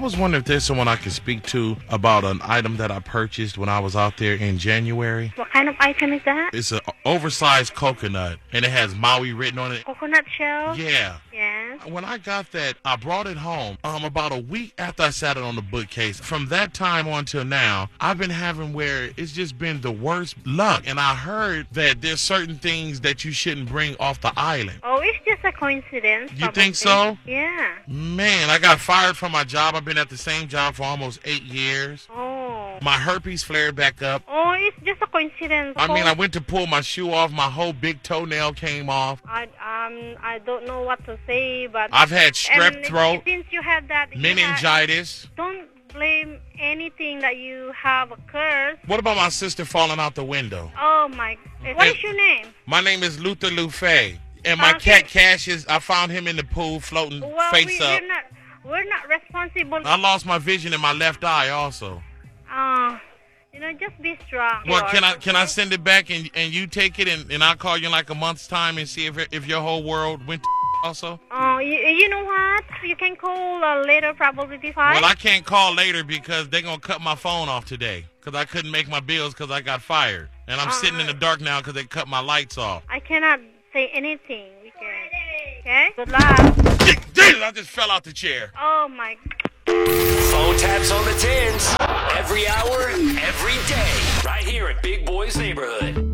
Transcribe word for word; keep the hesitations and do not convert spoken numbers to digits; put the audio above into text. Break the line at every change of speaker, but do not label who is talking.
was wondering if there's someone I could speak to about an item that I purchased when I was out there in January.
What kind of item is that?
It's an oversized coconut, and it has Maui written on it.
Coconut shell?
Yeah.
Yes.
When I got that, I brought it home um, about a week after I sat it on the bookcase. From that time on till now, I've been having where it's just been the worst luck. And I heard that there's certain things that you shouldn't bring off the island.
Oh, it's just a coincidence.
You
probably.
think so?
Yeah.
Man, I got fired from my job. I've been at the same job for almost eight years.
Oh.
My herpes flared back up.
Oh, it's just a coincidence.
I mean, I went to pull my shoe off. My whole big toenail came off.
I um I don't know what to say, but
I've had strep
and
throat,
since you had that, you
meningitis.
had, don't blame anything that you have a curse.
What about my sister falling out the window?
Oh my! What is your name?
My name is Luther Lufay, and my
Okay.
cat Cassius. I found him in the pool floating
Well,
face
we,
up.
we're not we're not responsible.
I lost my vision in my left eye also.
Uh, you know, just be strong.
Well, can I
George,
can I
okay?
send it back and and you take it and, and I'll call you in like a month's time and see if if your whole world went to also?
Oh, you, you know what? You can call uh, later, probably five.
Well, I can't call later because they're going to cut my phone off today because I couldn't make my bills because I got fired. And I'm
Uh,
sitting in the dark now because they cut my lights off.
I cannot say anything. Okay. Okay. Good luck.
Jesus, I just fell out the chair.
Oh my.
Phone taps on the tins. Every hour, every day. Right here at Big Boy's Neighborhood.